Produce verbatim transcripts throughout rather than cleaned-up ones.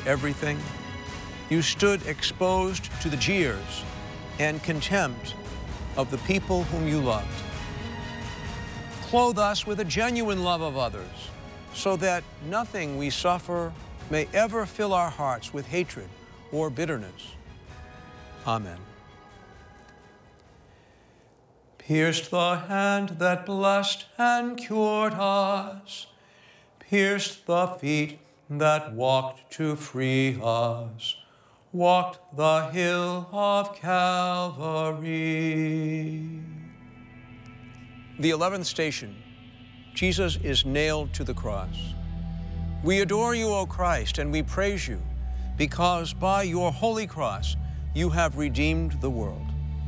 everything. You stood exposed to the jeers and contempt of the people whom you loved. Clothe us with a genuine love of others, so that nothing we suffer may ever fill our hearts with hatred or bitterness. Amen. Pierced the hand that blessed and cured us, pierced the feet that walked to free us, walked the hill of Calvary. The eleventh station, Jesus is nailed to the cross. We adore you, O Christ, and we praise you, because by your holy cross you have redeemed the world.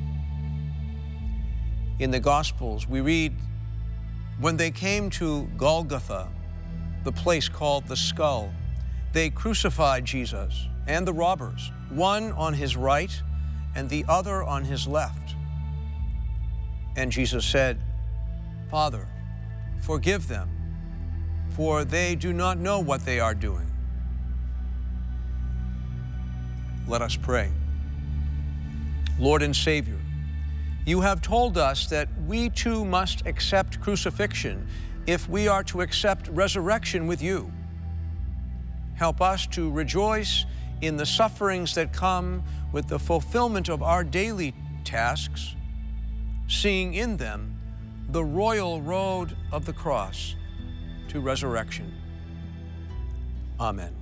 In the Gospels, we read, when they came to Golgotha, the place called the Skull, they crucified Jesus and the robbers, one on his right and the other on his left. And Jesus said, Father, forgive them, for they do not know what they are doing. Let us pray. Lord and Savior, you have told us that we too must accept crucifixion if we are to accept resurrection with you. Help us to rejoice in the sufferings that come with the fulfillment of our daily tasks, seeing in them the royal road of the cross to resurrection. Amen.